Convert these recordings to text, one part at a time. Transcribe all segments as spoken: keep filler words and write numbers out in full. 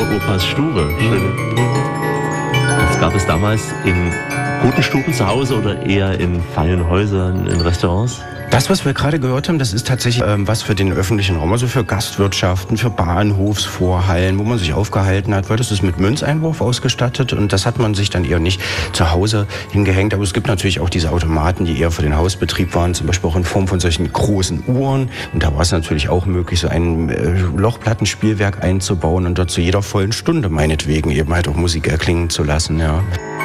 Opas Stube. Schön. Das gab es damals in guten Stuben zu Hause oder eher in feinen Häusern, in Restaurants? Das, was wir gerade gehört haben, das ist tatsächlich ähm, was für den öffentlichen Raum, also für Gastwirtschaften, für Bahnhofsvorhallen, wo man sich aufgehalten hat, weil das ist mit Münzeinwurf ausgestattet und das hat man sich dann eher nicht zu Hause hingehängt. Aber es gibt natürlich auch diese Automaten, die eher für den Hausbetrieb waren, zum Beispiel auch in Form von solchen großen Uhren. Und da war es natürlich auch möglich, so ein äh, Lochplattenspielwerk einzubauen und dort zu jeder vollen Stunde meinetwegen eben halt auch Musik erklingen zu lassen, ja.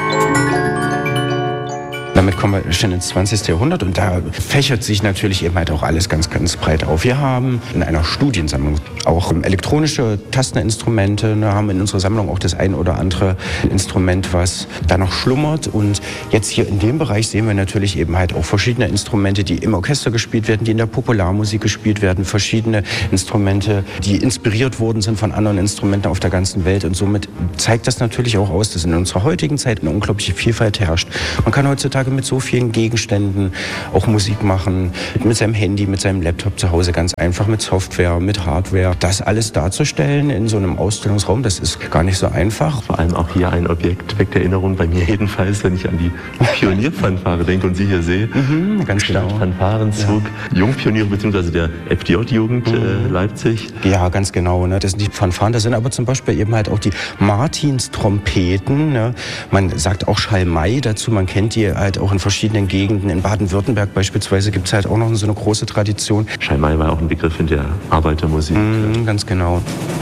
Damit kommen wir schon ins zwanzigste Jahrhundert und da fächert sich natürlich eben halt auch alles ganz, ganz breit auf. Wir haben in einer Studiensammlung auch elektronische Tasteninstrumente, ne, haben in unserer Sammlung auch das ein oder andere Instrument, was da noch schlummert. Und jetzt hier in dem Bereich sehen wir natürlich eben halt auch verschiedene Instrumente, die im Orchester gespielt werden, die in der Popularmusik gespielt werden, verschiedene Instrumente, die inspiriert worden sind von anderen Instrumenten auf der ganzen Welt. Und somit zeigt das natürlich auch aus, dass in unserer heutigen Zeit eine unglaubliche Vielfalt herrscht. Man kann heutzutage mit so vielen Gegenständen auch Musik machen, mit seinem Handy, mit seinem Laptop zu Hause, ganz einfach mit Software, mit Hardware. Das alles darzustellen in so einem Ausstellungsraum, das ist gar nicht so einfach. Vor allem auch hier ein Objekt weckt Erinnerung bei mir jedenfalls, wenn ich an die Pionierfanfare denke und Sie hier sehe. Mhm, ganz genau. Fanfarenzug, ja. Jungpioniere bzw. der F D J-Jugend mhm. äh, Leipzig. Ja, ganz genau. Ne? Das sind die Fanfaren, das sind aber zum Beispiel eben halt auch die Martinstrompeten. Ne? Man sagt auch Schalmei dazu, man kennt die halt auch in verschiedenen Gegenden. In Baden-Württemberg beispielsweise gibt es halt auch noch so eine große Tradition. Schalmei war auch ein Begriff in der Arbeitermusik. Mm, ganz genau.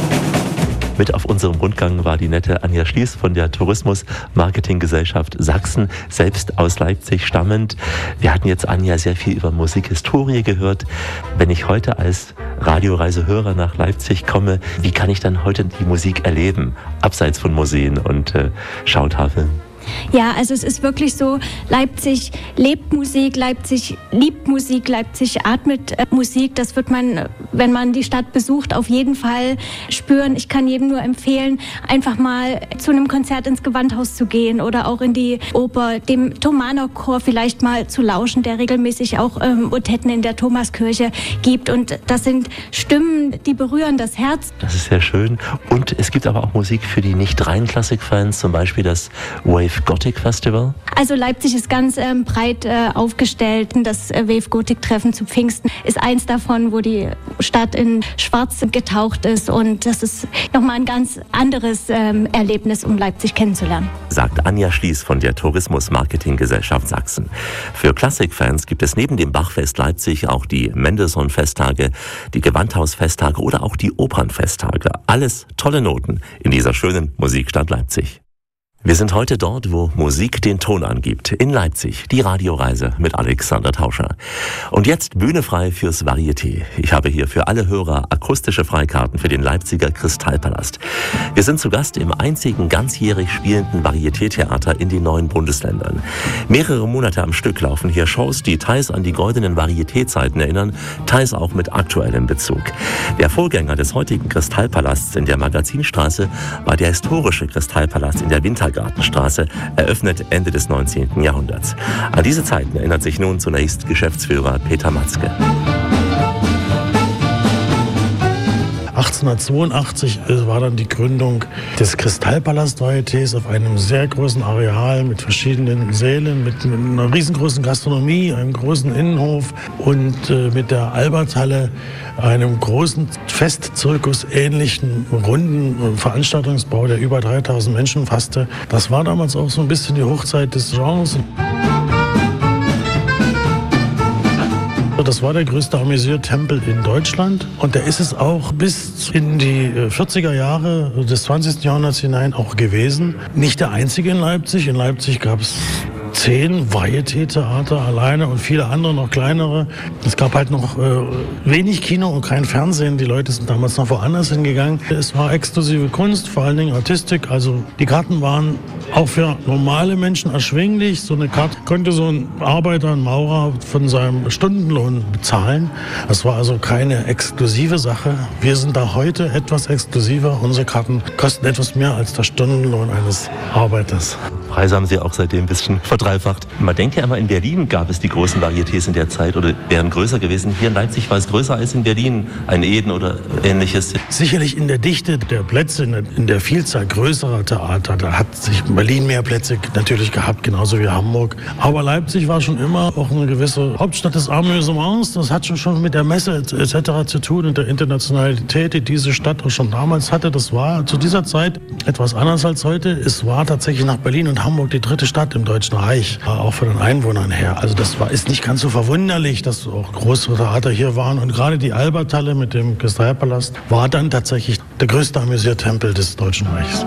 Mit auf unserem Rundgang war die nette Anja Schließ von der Tourismus-Marketing-Gesellschaft Sachsen, selbst aus Leipzig stammend. Wir hatten jetzt, Anja, sehr viel über Musikhistorie gehört. Wenn ich heute als Radioreisehörer nach Leipzig komme, wie kann ich dann heute die Musik erleben, abseits von Museen und äh, Schautafeln? Ja, also es ist wirklich so, Leipzig lebt Musik, Leipzig liebt Musik, Leipzig atmet äh, Musik. Das wird man, wenn man die Stadt besucht, auf jeden Fall spüren. Ich kann jedem nur empfehlen, einfach mal zu einem Konzert ins Gewandhaus zu gehen oder auch in die Oper, dem Thomanerchor vielleicht mal zu lauschen, der regelmäßig auch ähm, Motetten in der Thomaskirche gibt. Und das sind Stimmen, die berühren das Herz. Das ist sehr schön. Und es gibt aber auch Musik für die Nicht-Rein-Klassik-Fans, zum Beispiel das Wave Gothic Festival? Also Leipzig ist ganz ähm, breit äh, aufgestellt. Das äh, Wave Gothic Treffen zu Pfingsten ist eins davon, wo die Stadt in Schwarz getaucht ist. Und das ist nochmal ein ganz anderes ähm, Erlebnis, um Leipzig kennenzulernen. Sagt Anja Schließ von der Tourismus-Marketing-Gesellschaft Sachsen. Für Klassikfans gibt es neben dem Bachfest Leipzig auch die Mendelssohn-Festtage, die Gewandhaus-Festtage oder auch die Opernfesttage. Alles tolle Noten in dieser schönen Musikstadt Leipzig. Wir sind heute dort, wo Musik den Ton angibt. In Leipzig, die Radioreise mit Alexander Tauscher. Und jetzt Bühne frei fürs Varieté. Ich habe hier für alle Hörer akustische Freikarten für den Leipziger Kristallpalast. Wir sind zu Gast im einzigen ganzjährig spielenden Varieté-Theater in den neuen Bundesländern. Mehrere Monate am Stück laufen hier Shows, die teils an die goldenen Varieté-Zeiten erinnern, teils auch mit aktuellem Bezug. Der Vorgänger des heutigen Kristallpalasts in der Magazinstraße war der historische Kristallpalast in der Winter Gartenstraße, eröffnet Ende des neunzehnten Jahrhunderts. An diese Zeiten erinnert sich nun zunächst Geschäftsführer Peter Matzke. achtzehnhundertzweiundachtzig war dann die Gründung des Kristallpalast-Varietés auf einem sehr großen Areal mit verschiedenen Sälen, mit einer riesengroßen Gastronomie, einem großen Innenhof und äh, mit der Alberthalle, einem großen Festzirkus ähnlichen runden Veranstaltungsbau, der über dreitausend Menschen fasste. Das war damals auch so ein bisschen die Hochzeit des Genres. Das war der größte Amüsiertempel in Deutschland und der ist es auch bis in die vierziger Jahre des zwanzigsten Jahrhunderts hinein auch gewesen. Nicht der einzige in Leipzig. In Leipzig gab es zehn Varieté-Theater alleine und viele andere, noch kleinere. Es gab halt noch äh, wenig Kino und kein Fernsehen. Die Leute sind damals noch woanders hingegangen. Es war exklusive Kunst, vor allen Dingen Artistik. Also die Karten waren auch für normale Menschen erschwinglich. So eine Karte konnte so ein Arbeiter, ein Maurer von seinem Stundenlohn bezahlen. Das war also keine exklusive Sache. Wir sind da heute etwas exklusiver. Unsere Karten kosten etwas mehr als der Stundenlohn eines Arbeiters. Preise haben Sie auch seitdem ein bisschen verdreifacht. Man denkt ja immer, in Berlin gab es die großen Varietés in der Zeit oder wären größer gewesen. Hier in Leipzig war es größer als in Berlin, ein Eden oder ähnliches. Sicherlich in der Dichte der Plätze, in der Vielzahl größerer Theater. Da hat sich Berlin mehr Plätze natürlich gehabt, genauso wie Hamburg. Aber Leipzig war schon immer auch eine gewisse Hauptstadt des Amüsements. Das hat schon mit der Messe et cetera zu tun und der Internationalität, die diese Stadt auch schon damals hatte. Das war zu dieser Zeit etwas anders als heute. Es war tatsächlich nach Berlin und Hamburg die dritte Stadt im Deutschen Reich, auch von den Einwohnern her. Also das war, ist nicht ganz so verwunderlich, dass auch große Theater hier waren. Und gerade die Alberthalle mit dem Kristallpalast war dann tatsächlich der größte Amüsiertempel des Deutschen Reichs.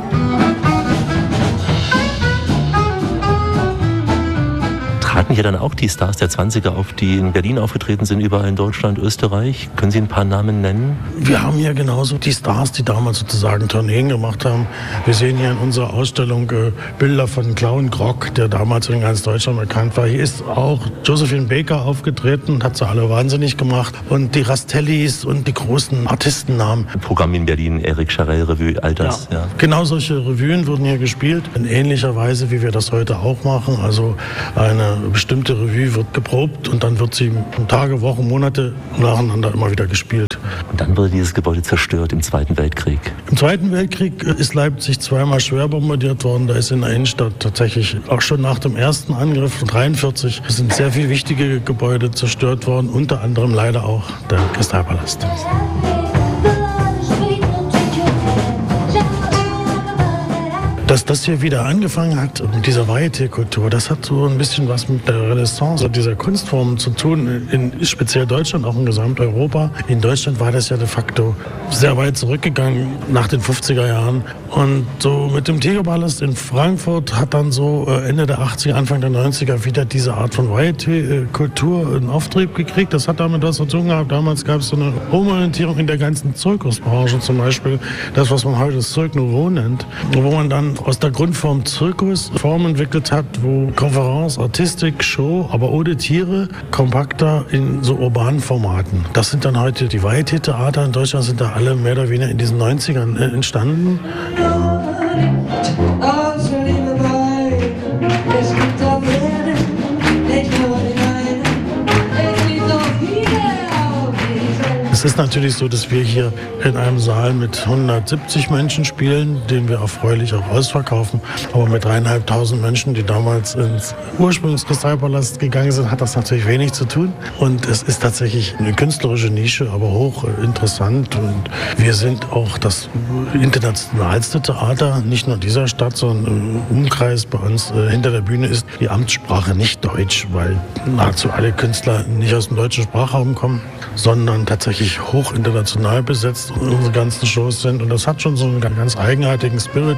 Traten hier dann auch die Stars der zwanziger auf, die in Berlin aufgetreten sind, überall in Deutschland, Österreich? Können Sie ein paar Namen nennen? Wir haben hier genauso die Stars, die damals sozusagen Tourneen gemacht haben. Wir sehen hier in unserer Ausstellung äh, Bilder von Clown Grock, der damals in ganz Deutschland bekannt war. Hier ist auch Josephine Baker aufgetreten, hat sie alle wahnsinnig gemacht. Und die Rastellis und die großen Artistennamen. Programm in Berlin, Eric Charell Revue, all das. Ja. Ja. Genau solche Revuen wurden hier gespielt, in ähnlicher Weise, wie wir das heute auch machen. Also eine bestimmte Revue wird geprobt und dann wird sie Tage, Wochen, Monate nacheinander immer wieder gespielt. Und dann wurde dieses Gebäude zerstört im Zweiten Weltkrieg. Im Zweiten Weltkrieg ist Leipzig zweimal schwer bombardiert worden. Da ist in der Innenstadt tatsächlich auch schon nach dem ersten Angriff dreiundvierzig sind sehr viele wichtige Gebäude zerstört worden, unter anderem leider auch der Kristallpalast. Dass das hier wieder angefangen hat mit dieser Varieté-Kultur, das hat so ein bisschen was mit der Renaissance dieser Kunstformen zu tun, in speziell Deutschland, auch in Gesamteuropa. In Deutschland war das ja de facto sehr weit zurückgegangen nach den fünfziger Jahren. Und so mit dem Tegelpalast in Frankfurt hat dann so Ende der achtziger, Anfang der neunziger wieder diese Art von Varieté-Kultur einen Auftrieb gekriegt. Das hat damit was zu tun gehabt. Damals gab es so eine Umorientierung in der ganzen Zirkusbranche, zum Beispiel das, was man heute das Cirque Nouveau nennt, wo man dann aus der Grundform Zirkus Form entwickelt hat, wo Konferenz, Artistik, Show, aber ohne Tiere, kompakter in so urbanen Formaten. Das sind dann heute die Varieté-Theater in Deutschland, sind da alle mehr oder weniger in diesen neunzigern entstanden. Es ist natürlich so, dass wir hier in einem Saal mit hundertsiebzig Menschen spielen, den wir erfreulich auch ausverkaufen. Aber mit dreieinhalbtausend Menschen, die damals ins Ursprungskristallpalast gegangen sind, hat das natürlich wenig zu tun. Und es ist tatsächlich eine künstlerische Nische, aber hoch interessant. Und wir sind auch das internationalste Theater, nicht nur dieser Stadt, sondern im Umkreis bei uns äh, hinter der Bühne ist die Amtssprache nicht Deutsch, weil nahezu alle Künstler nicht aus dem deutschen Sprachraum kommen, sondern tatsächlich hoch international besetzt unsere ganzen Shows sind. Und das hat schon so einen ganz eigenartigen Spirit.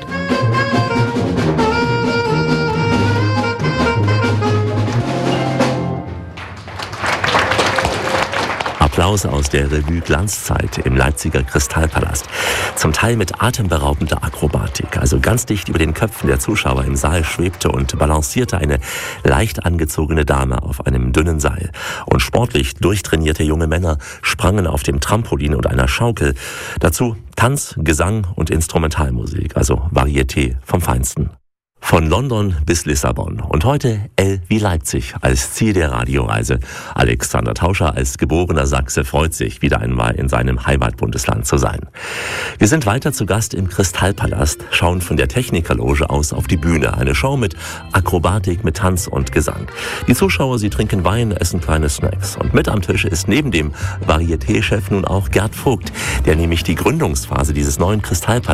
Applaus aus der Revue Glanzzeit im Leipziger Kristallpalast. Zum Teil mit atemberaubender Akrobatik. Also ganz dicht über den Köpfen der Zuschauer im Saal schwebte und balancierte eine leicht angezogene Dame auf einem dünnen Seil. Und sportlich durchtrainierte junge Männer sprangen auf dem Trampolin und einer Schaukel. Dazu Tanz, Gesang und Instrumentalmusik, also Varieté vom Feinsten. Von London bis Lissabon und heute L wie Leipzig als Ziel der Radioreise. Alexander Tauscher als geborener Sachse freut sich, wieder einmal in seinem Heimatbundesland zu sein. Wir sind weiter zu Gast im Kristallpalast, schauen von der Technikerloge aus auf die Bühne. Eine Show mit Akrobatik, mit Tanz und Gesang. Die Zuschauer, sie trinken Wein, essen kleine Snacks. Und mit am Tisch ist neben dem Varieté-Chef nun auch Gerd Vogt, der nämlich die Gründungsphase dieses neuen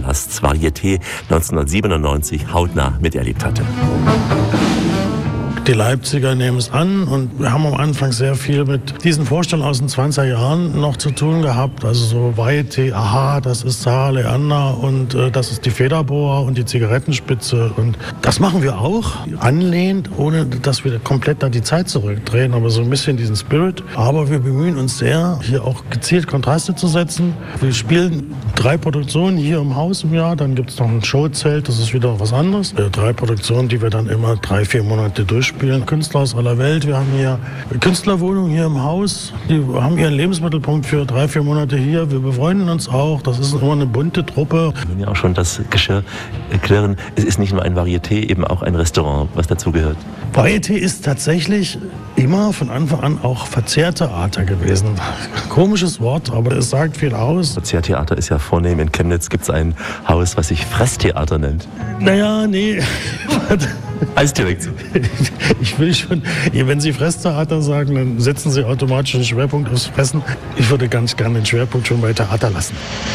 Kristallpalasts Varieté neunzehnhundertsiebenundneunzig hautnah mit erlebt hatte. Die Leipziger nehmen es an und wir haben am Anfang sehr viel mit diesen Vorstellungen aus den zwanziger Jahren noch zu tun gehabt. Also so Varieté, aha, das ist Sarah Leander und äh, das ist die Federbohr und die Zigarettenspitze. Und das machen wir auch, anlehnt, ohne dass wir komplett da die Zeit zurückdrehen, aber so ein bisschen diesen Spirit. Aber wir bemühen uns sehr, hier auch gezielt Kontraste zu setzen. Wir spielen drei Produktionen hier im Haus im Jahr, dann gibt es noch ein Showzelt, das ist wieder was anderes. Äh, drei Produktionen, die wir dann immer drei, vier Monate durchspielen. Künstler aus aller Welt, wir haben hier Künstlerwohnungen hier im Haus, die haben ihren Lebensmittelpunkt für drei, vier Monate hier. Wir befreunden uns auch, das ist immer eine bunte Truppe. Wir können ja auch schon das Geschirr erklären. Es ist nicht nur ein Varieté, eben auch ein Restaurant, was dazu gehört. Varieté ist tatsächlich immer von Anfang an auch Verzehrtheater gewesen. Komisches Wort, aber es sagt viel aus. Verzehrtheater ist ja vornehm. In Chemnitz gibt es ein Haus, was sich Fresstheater nennt. Naja, nee. Alles direkt so. Ich will schon, wenn Sie Fresstheater sagen, dann setzen Sie automatisch einen Schwerpunkt aufs Fressen. Ich würde ganz gerne den Schwerpunkt schon bei Theater lassen.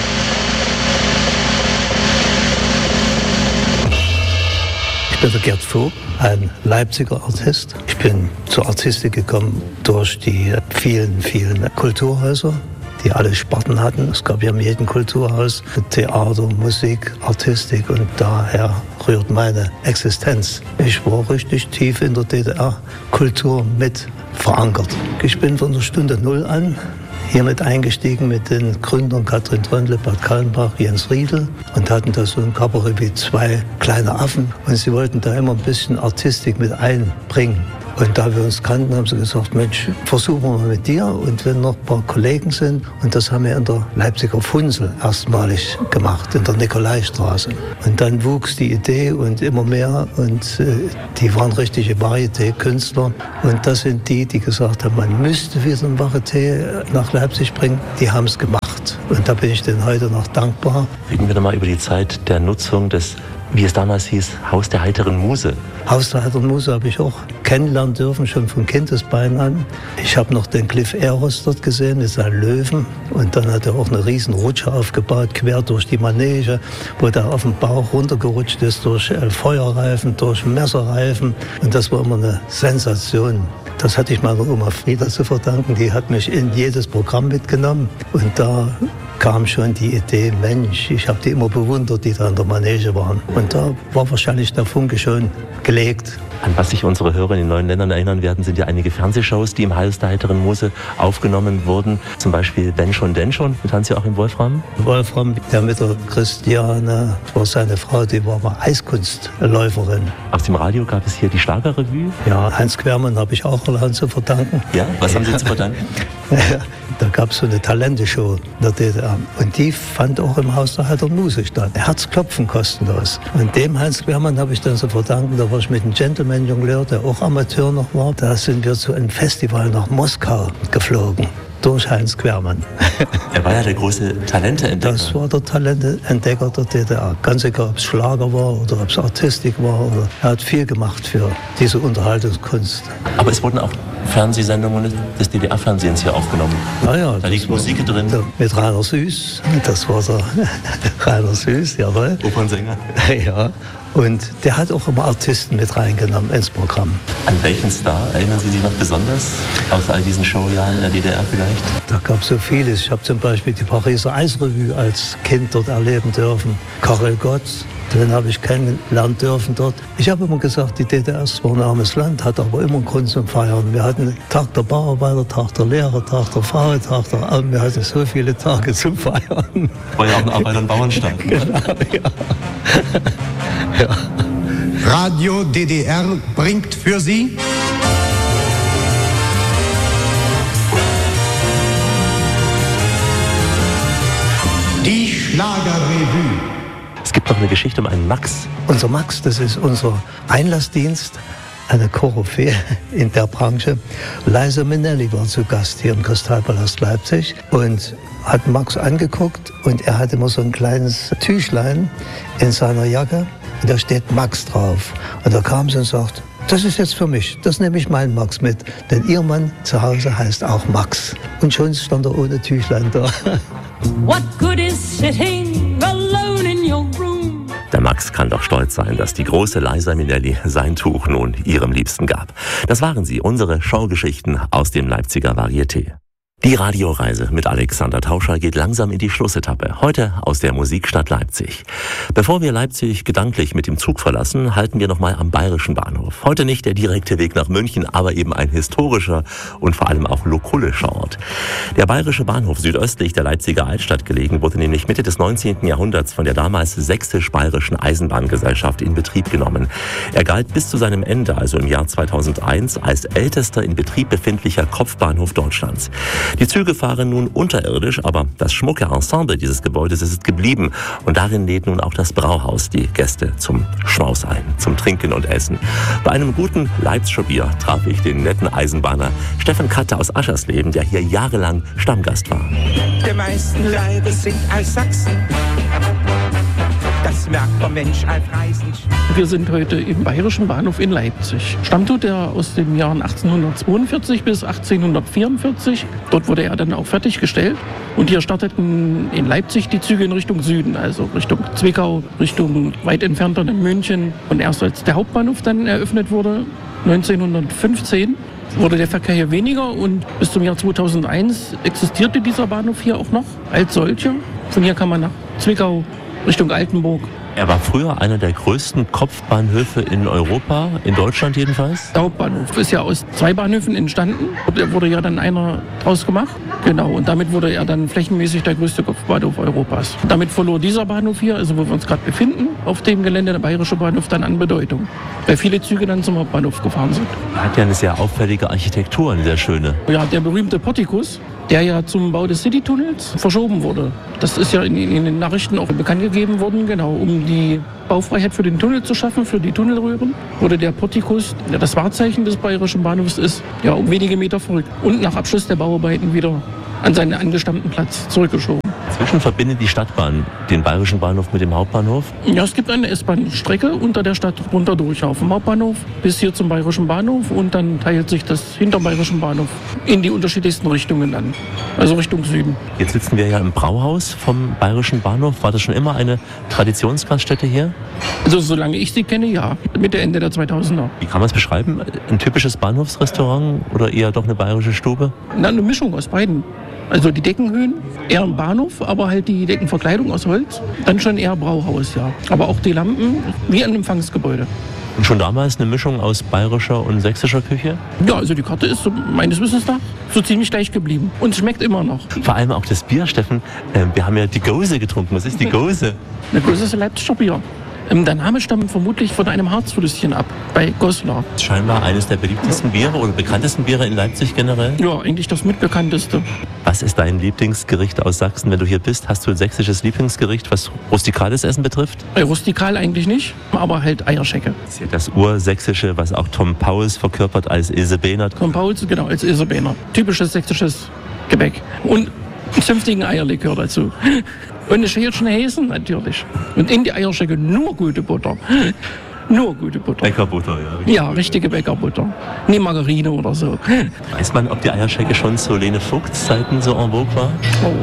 Ich bin der Gerd Vogt, ein Leipziger Artist. Ich bin zur Artistik gekommen durch die vielen, vielen Kulturhäuser, die alle Sparten hatten. Es gab ja in jedem Kulturhaus Theater, Musik, Artistik und daher rührt meine Existenz. Ich war richtig tief in der D D R-Kultur mit verankert. Ich bin von der Stunde Null an hier mit eingestiegen mit den Gründern Katrin Tröndle, Bert Kallenbach, Jens Riedel und hatten da so ein Kabarett wie zwei kleine Affen und sie wollten da immer ein bisschen Artistik mit einbringen. Und da wir uns kannten, haben sie gesagt, Mensch, versuchen wir mal mit dir. Und wenn noch ein paar Kollegen sind, und das haben wir in der Leipziger Funzel erstmalig gemacht, in der Nikolaistraße. Und dann wuchs die Idee und immer mehr und äh, die waren richtige Varieté-Künstler. Und das sind die, die gesagt haben, man müsste wieder ein Varieté nach Leipzig bringen. Die haben es gemacht. Und da bin ich denen heute noch dankbar. Reden wir doch mal über die Zeit der Nutzung des, wie es damals hieß, Haus der heiteren Muse. Haus der heiteren Muse habe ich auch kennenlernen dürfen, schon von Kindesbeinen an. Ich habe noch den Cliff Eros dort gesehen mit seinen Löwen. Und dann hat er auch eine riesen Rutsche aufgebaut, quer durch die Manege, wo der auf den Bauch runtergerutscht ist, durch Feuerreifen, durch Messerreifen. Und das war immer eine Sensation. Das hatte ich meiner Oma Frieda zu verdanken. Die hat mich in jedes Programm mitgenommen. Und da kam schon die Idee, Mensch, ich habe die immer bewundert, die da in der Manege waren. Und da war wahrscheinlich der Funke schon gelegt. An was sich unsere Hörer in den neuen Ländern erinnern werden, sind ja einige Fernsehshows, die im Haus der heiteren Muse aufgenommen wurden. Zum Beispiel Wenn schon, denn schon mit Hans-Joachim Wolfram. Wolfram, der mit der Christiane, das war seine Frau, die war mal Eiskunstläuferin. Aus dem Radio gab es hier die Schlagerrevue. Ja, Heinz Quermann habe ich auch allein zu verdanken. Ja, was haben Sie zu verdanken? Da gab es so eine Talenteshow in der D D R. Und die fand auch im Haus der heiteren Muse statt. Herzklopfen kostenlos. Und dem Heinz Quermann habe ich dann zu verdanken, da war ich mit einem Gentleman-Jongleur, der auch Amateur noch war. Da sind wir zu einem Festival nach Moskau geflogen. Durch Heinz Quermann. Er war ja der große Talenteentdecker. Das war der Talenteentdecker der D D R. Ganz egal, ob es Schlager war oder ob es Artistik war. Oder er hat viel gemacht für diese Unterhaltungskunst. Aber es wurden auch Fernsehsendungen des D D R-Fernsehens hier aufgenommen. Naja, da liegt Musik drin. Der, mit Rainer Süß, das war der Rainer Süß, jawohl. Opernsänger. Ja. Und der hat auch immer Artisten mit reingenommen ins Programm. An welchen Star erinnern Sie sich noch besonders? Aus all diesen Showjahren in der D D R vielleicht? Da gab es so vieles. Ich habe zum Beispiel die Pariser Eisrevue als Kind dort erleben dürfen. Karel Gott, den habe ich kennenlernen dürfen dort. Ich habe immer gesagt, die D D R ist zwar ein armes Land, hat aber immer einen Grund zum Feiern. Wir hatten Tag der Bauarbeiter, Tag der Lehrer, Tag der Frau, Tag der Armen. Wir hatten so viele Tage zum Feiern. War ja auch ein Arbeiter- und Bauernstadt. Genau, ja. Ja. Radio D D R bringt für Sie die Schlagerrevue. Es gibt noch eine Geschichte um einen Max. Unser Max, das ist unser Einlassdienst, eine Koryphäe in der Branche. Liza Minnelli war zu Gast hier im Kristallpalast Leipzig und hat Max angeguckt und er hat immer so ein kleines Tüchlein in seiner Jacke und da steht Max drauf. Und da kam sie und sagt, das ist jetzt für mich, das nehme ich meinen Max mit, denn ihr Mann zu Hause heißt auch Max. Und schon stand er ohne Tüchlein da. What good is sitting alone in your room? Der Max Max kann doch stolz sein, dass die große Liza Minnelli sein Tuch nun ihrem Liebsten gab. Das waren sie, unsere Showgeschichten aus dem Leipziger Varieté. Die Radioreise mit Alexander Tauscher geht langsam in die Schlussetappe. Heute aus der Musikstadt Leipzig. Bevor wir Leipzig gedanklich mit dem Zug verlassen, halten wir nochmal am Bayerischen Bahnhof. Heute nicht der direkte Weg nach München, aber eben ein historischer und vor allem auch lokulischer Ort. Der Bayerische Bahnhof, südöstlich der Leipziger Altstadt gelegen, wurde nämlich Mitte des neunzehnten Jahrhunderts von der damals Sächsisch-Bayerischen Eisenbahngesellschaft in Betrieb genommen. Er galt bis zu seinem Ende, also im Jahr zweitausendeins, als ältester in Betrieb befindlicher Kopfbahnhof Deutschlands. Die Züge fahren nun unterirdisch, aber das schmucke Ensemble dieses Gebäudes ist geblieben. Und darin lädt nun auch das Brauhaus die Gäste zum Schmaus ein, zum Trinken und Essen. Bei einem guten Leipziger Bier traf ich den netten Eisenbahner Stefan Katte aus Aschersleben, der hier jahrelang Stammgast war. Die meisten Leute sind als Sachsen. Das merkt der Mensch als Reisen. Wir sind heute im Bayerischen Bahnhof in Leipzig. Stammt tut er aus den Jahren achtzehnhundertzweiundvierzig bis achtzehnhundertvierundvierzig. Dort wurde er dann auch fertiggestellt. Und hier starteten in Leipzig die Züge in Richtung Süden, also Richtung Zwickau, Richtung weit entfernter München. Und erst als der Hauptbahnhof dann eröffnet wurde, neunzehnhundertfünfzehn, wurde der Verkehr hier weniger und bis zum Jahr zweitausendeins existierte dieser Bahnhof hier auch noch als solcher. Von hier kann man nach Zwickau, Richtung Altenburg. Er war früher einer der größten Kopfbahnhöfe in Europa, in Deutschland jedenfalls. Der Hauptbahnhof ist ja aus zwei Bahnhöfen entstanden. Da wurde ja dann einer draus gemacht. Genau, und damit wurde er dann flächenmäßig der größte Kopfbahnhof Europas. Damit verlor dieser Bahnhof hier, also wo wir uns gerade befinden, auf dem Gelände der Bayerische Bahnhof, dann an Bedeutung. Weil viele Züge dann zum Hauptbahnhof gefahren sind. Er hat ja eine sehr auffällige Architektur, eine sehr schöne. Ja, der berühmte Portikus, der ja zum Bau des Citytunnels verschoben wurde. Das ist ja in, in den Nachrichten auch bekannt gegeben worden, genau, um die Baufreiheit für den Tunnel zu schaffen, für die Tunnelröhren, wurde der Portikus, der das Wahrzeichen des Bayerischen Bahnhofs ist, ja, um wenige Meter verrückt und nach Abschluss der Bauarbeiten wieder an seinen angestammten Platz zurückgeschoben. Inzwischen verbindet die Stadtbahn den Bayerischen Bahnhof mit dem Hauptbahnhof? Ja, es gibt eine S-Bahn-Strecke unter der Stadt runter durch auf dem Hauptbahnhof bis hier zum Bayerischen Bahnhof und dann teilt sich das hinter dem Bayerischen Bahnhof in die unterschiedlichsten Richtungen an, also Richtung Süden. Jetzt sitzen wir ja im Brauhaus vom Bayerischen Bahnhof. War das schon immer eine Traditionsgaststätte hier? Also solange ich sie kenne, ja, Mitte, Ende der zweitausender. Wie kann man es beschreiben? Ein typisches Bahnhofsrestaurant oder eher doch eine bayerische Stube? Na, eine Mischung aus beiden. Also die Deckenhöhen, eher ein Bahnhof, aber halt die Deckenverkleidung aus Holz. Dann schon eher Brauhaus, ja. Aber auch die Lampen wie ein Empfangsgebäude. Und schon damals eine Mischung aus bayerischer und sächsischer Küche? Ja, also die Karte ist so, meines Wissens nach so ziemlich gleich geblieben. Und es schmeckt immer noch. Vor allem auch das Bier, Steffen. Äh, wir haben ja die Gose getrunken. Was ist die Gose? Eine Gose ist ein Leipziger Bier. Der Name stammt vermutlich von einem Harzflüsschen ab, bei Goslar. Scheinbar eines der beliebtesten Biere oder bekanntesten Biere in Leipzig generell? Ja, eigentlich das mitbekannteste. Was ist dein Lieblingsgericht aus Sachsen, wenn du hier bist? Hast du ein sächsisches Lieblingsgericht, was rustikales Essen betrifft? Bei rustikal eigentlich nicht, aber halt Eierschecke. Das ist ja das Ursächsische, was auch Tom Pauls verkörpert als Ilse Behnert. Tom Pauls, genau, als Ilse Behnert. Typisches sächsisches Gebäck. Und einen zünftigen Eierlikör dazu. Und eine Schälchen Häsen natürlich. Und in die Eierschecke nur gute Butter. Nur gute Butter. Bäckerbutter, ja. Ja, richtige Bäckerbutter. Nie Margarine oder so. Weiß man, ob die Eierschecke schon zu Lene Vogts Zeiten so en vogue war?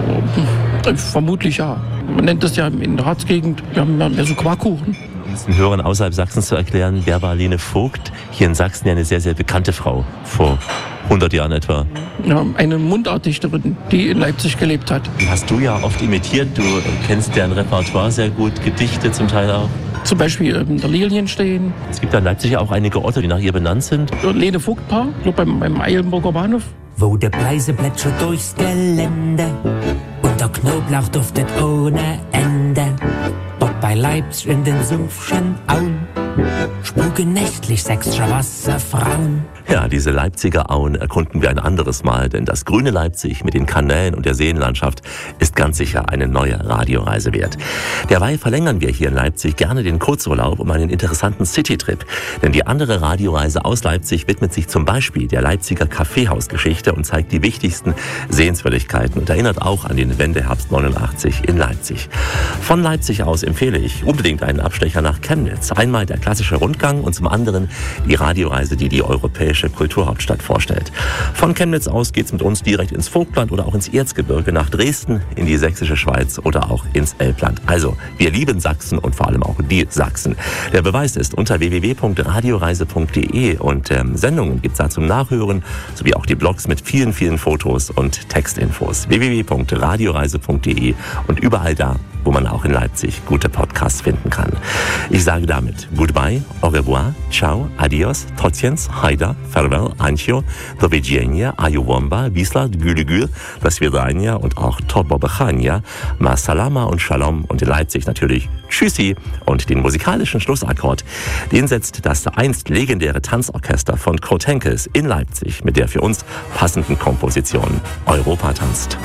Oh, vermutlich ja. Man nennt das ja in der Harzgegend, wir haben ja so Quarkkuchen. Um es den Hörern außerhalb Sachsens zu erklären, wer war Lene Vogt? Hier in Sachsen ja eine sehr, sehr bekannte Frau. Vor hundert Jahren etwa. Ja, eine Mundartdichterin, die in Leipzig gelebt hat. Die hast du ja oft imitiert. Du kennst deren Repertoire sehr gut, Gedichte zum Teil auch. Zum Beispiel ähm, der Lilienstehen. Es gibt da in Leipzig auch einige Orte, die nach ihr benannt sind. Lene Vogt-Paar, beim, beim Eilenburger Bahnhof. Wo der Preise plätschert durchs Gelände und der Knoblauch duftet ohne Ende. Dort bei Leipzig in den Sumpfschen Auen spuken nächtlich sächsische Wasserfrauen. Ja, diese Leipziger Auen erkunden wir ein anderes Mal, denn das grüne Leipzig mit den Kanälen und der Seenlandschaft ist ganz sicher eine neue Radioreise wert. Derweil verlängern wir hier in Leipzig gerne den Kurzurlaub um einen interessanten Citytrip, denn die andere Radioreise aus Leipzig widmet sich zum Beispiel der Leipziger Kaffeehausgeschichte und zeigt die wichtigsten Sehenswürdigkeiten und erinnert auch an den Wendeherbst neunundachtzig in Leipzig. Von Leipzig aus empfehle ich unbedingt einen Abstecher nach Chemnitz. Einmal der klassischer Rundgang und zum anderen die Radioreise, die die europäische Kulturhauptstadt vorstellt. Von Chemnitz aus geht's mit uns direkt ins Vogtland oder auch ins Erzgebirge, nach Dresden, in die sächsische Schweiz oder auch ins Elbland. Also, wir lieben Sachsen und vor allem auch die Sachsen. Der Beweis ist unter w w w punkt radioreise punkt d e und ähm, Sendungen gibt's da zum Nachhören, sowie auch die Blogs mit vielen, vielen Fotos und Textinfos. w w w punkt radioreise punkt d e und überall da, wo man auch in Leipzig gute Podcasts finden kann. Ich sage damit Goodbye, au revoir, ciao, adios, tociens, haida, farewell, ancio, do widzenia, ayuwomba, wisla, gülügül, das Vidania und auch tobobechania, ma salama und shalom und in Leipzig natürlich tschüssi und den musikalischen Schlussakkord, den setzt das einst legendäre Tanzorchester von Kurt Henkels in Leipzig mit der für uns passenden Komposition Europa tanzt.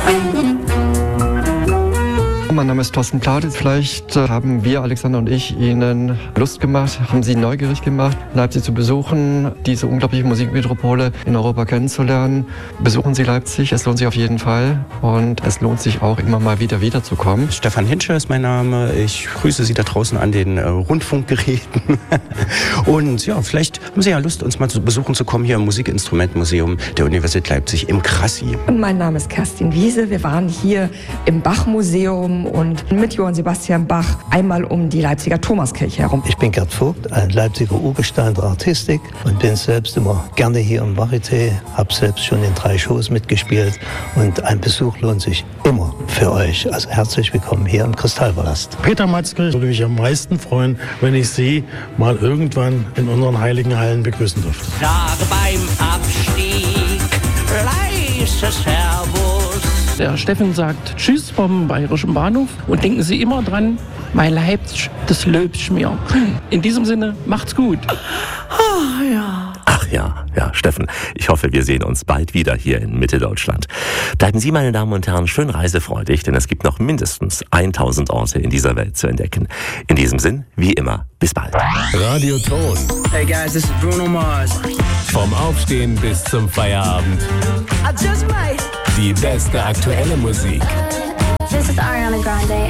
Mein Name ist Thorsten Platitz. Vielleicht äh, haben wir, Alexander und ich, Ihnen Lust gemacht, haben Sie neugierig gemacht, Leipzig zu besuchen, diese unglaubliche Musikmetropole in Europa kennenzulernen. Besuchen Sie Leipzig, es lohnt sich auf jeden Fall und es lohnt sich auch immer mal wieder wiederzukommen. Stefan Hinscher ist mein Name. Ich grüße Sie da draußen an den äh, Rundfunkgeräten. Und ja, vielleicht haben Sie ja Lust, uns mal zu besuchen zu kommen hier im Musikinstrumentmuseum der Universität Leipzig im Krassi. Und mein Name ist Kerstin Wiese. Wir waren hier im Bach-Museum und mit Johann Sebastian Bach einmal um die Leipziger Thomaskirche herum. Ich bin Gerd Vogt, ein Leipziger Urgestein der Artistik und bin selbst immer gerne hier im Varieté, habe selbst schon in drei Shows mitgespielt und ein Besuch lohnt sich immer für euch. Also herzlich willkommen hier im Kristallpalast. Peter Matzke würde mich am meisten freuen, wenn ich Sie mal irgendwann in unseren heiligen Hallen begrüßen dürfte. Sage beim Abstieg, leise Servus. Der Steffen sagt Tschüss vom Bayerischen Bahnhof und denken Sie immer dran, mein Leipzig, das löbst mir. In diesem Sinne, macht's gut. Oh, ja. Ach ja, ja, Steffen, ich hoffe, wir sehen uns bald wieder hier in Mitteldeutschland. Bleiben Sie, meine Damen und Herren, schön reisefreudig, denn es gibt noch mindestens tausend Orte in dieser Welt zu entdecken. In diesem Sinn, wie immer, bis bald. Radio Ton. Hey guys, this is Bruno Mars. Vom Aufstehen bis zum Feierabend. I just might. Die beste aktuelle Musik. This is Ariana Grande.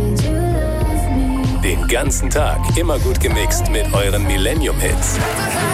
Den ganzen Tag immer gut gemixt mit euren Millennium-Hits.